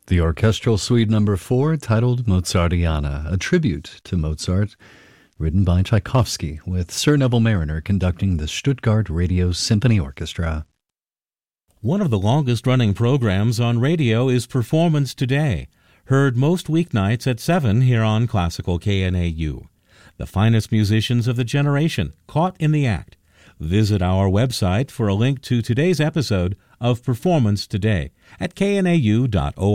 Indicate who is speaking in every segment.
Speaker 1: The Orchestral Suite No. 4, titled Mozartiana, a tribute to Mozart, written by Tchaikovsky, with Sir Neville Marriner conducting the Stuttgart Radio Symphony Orchestra.
Speaker 2: One of the longest-running programs on radio is Performance Today, heard most weeknights at 7 here on Classical KNAU. The finest musicians of the generation caught in the act. Visit our website for a link to today's episode of Performance Today at knau.org.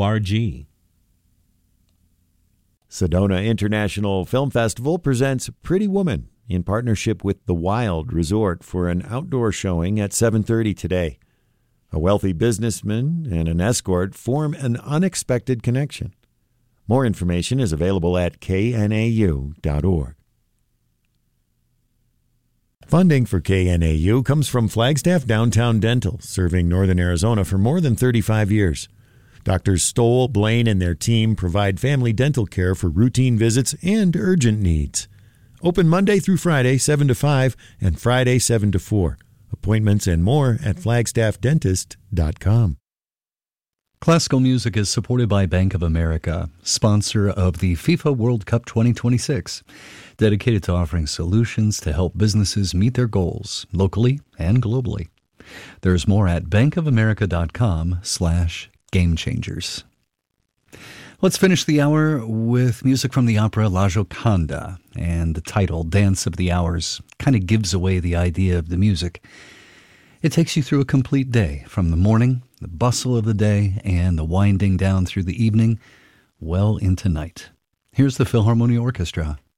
Speaker 3: Sedona International Film Festival presents Pretty Woman in partnership with The Wild Resort for an outdoor showing at 7:30 today. A wealthy businessman and an escort form an unexpected connection. More information is available at knau.org. Funding for KNAU comes from Flagstaff Downtown Dental, serving northern Arizona for more than 35 years. Doctors Stoll, Blaine, and their team provide family dental care for routine visits and urgent needs. Open Monday through Friday, 7 to 5, and Friday, 7 to 4. Appointments and more at flagstaffdentist.com.
Speaker 1: Classical music is supported by Bank of America, sponsor of the FIFA World Cup 2026, dedicated to offering solutions to help businesses meet their goals, locally and globally. There's more at bankofamerica.com/gamechangers. Let's finish the hour with music from the opera La Gioconda, and the title, Dance of the Hours, kind of gives away the idea of the music. It takes you through a complete day, from the morning, the bustle of the day, and the winding down through the evening, well into night. Here's the Philharmonia Orchestra.